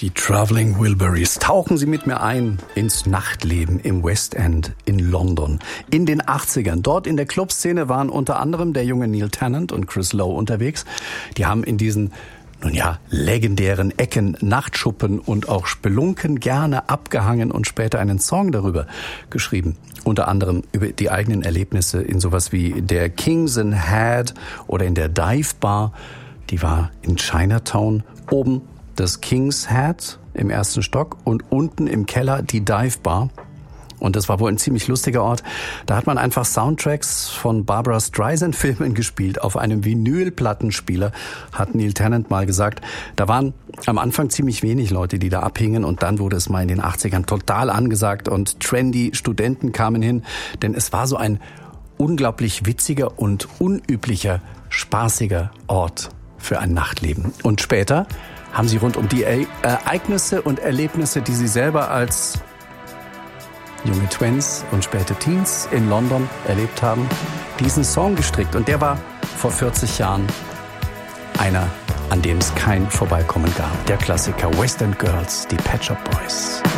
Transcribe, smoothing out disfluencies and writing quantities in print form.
Die Traveling Wilburys. Tauchen Sie mit mir ein ins Nachtleben im West End in London. In den 80ern. Dort in der Clubszene waren unter anderem der junge Neil Tennant und Chris Lowe unterwegs. Die haben in diesen, legendären Ecken, Nachtschuppen und auch Spelunken gerne abgehangen und später einen Song darüber geschrieben. Unter anderem über die eigenen Erlebnisse in sowas wie der Kings and Head oder in der Dive Bar. Die war in Chinatown. Oben das King's Head im ersten Stock und unten im Keller die Dive Bar. Und das war wohl ein ziemlich lustiger Ort. Da hat man einfach Soundtracks von Barbra Streisand-Filmen gespielt auf einem Vinylplattenspieler, hat Neil Tennant mal gesagt. Da waren am Anfang ziemlich wenig Leute, die da abhingen, und dann wurde es mal in den 80ern total angesagt und trendy Studenten kamen hin, denn es war so ein unglaublich witziger und unüblicher, spaßiger Ort für ein Nachtleben. Und später haben sie rund um die Ereignisse und Erlebnisse, die sie selber als junge Twins und später Teens in London erlebt haben, diesen Song gestrickt. Und der war vor 40 Jahren einer, an dem es kein Vorbeikommen gab. Der Klassiker West End Girls, die Pet Shop Boys.